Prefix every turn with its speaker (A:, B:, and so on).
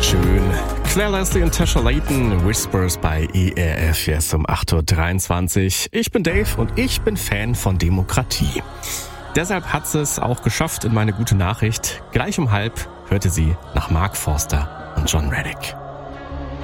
A: schön. Claire Leslie und Tasha Layton, Whispers bei ERF, jetzt um 8.23 Uhr. Ich bin Dave und ich bin Fan von Demokratie. Deshalb hat sie es auch geschafft in meine gute Nachricht. Gleich um 12:30 hörte sie nach Mark Forster und John Reddick.